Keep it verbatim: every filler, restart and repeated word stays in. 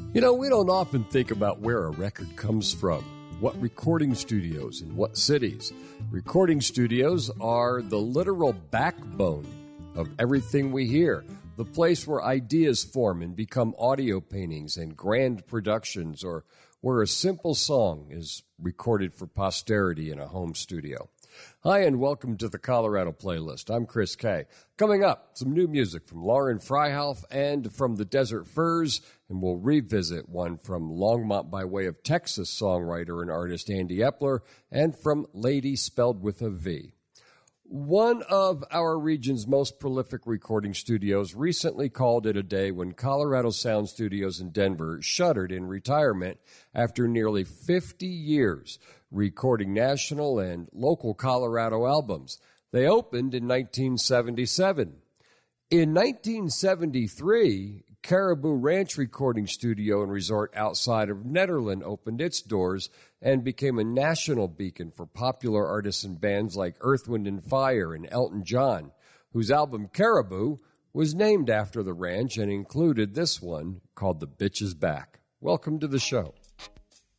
You know, we don't often think about where a record comes from, what recording studios and what cities. Recording studios are the literal backbone of everything we hear, the place where ideas form and become audio paintings and grand productions, or where a simple song is recorded for posterity in a home studio. Hi, and welcome to the Colorado Playlist. I'm Chris Kay. Coming up, some new music from Lauren Freihoff and from the Desert Furs, and we'll revisit one from Longmont by way of Texas songwriter and artist Andy Epler, and from Lady spelled with a V. One of our region's most prolific recording studios recently called it a day when Colorado Sound Studios in Denver shuttered in retirement after nearly fifty years recording national and local Colorado albums. They opened in nineteen seventy-seven. In nineteen seventy-three, Caribou Ranch Recording Studio and Resort outside of Nederland opened its doors and became a national beacon for popular artists and bands like Earth, Wind and Fire and Elton John, whose album Caribou was named after the ranch and included this one called The Bitch Is Back. Welcome to the show.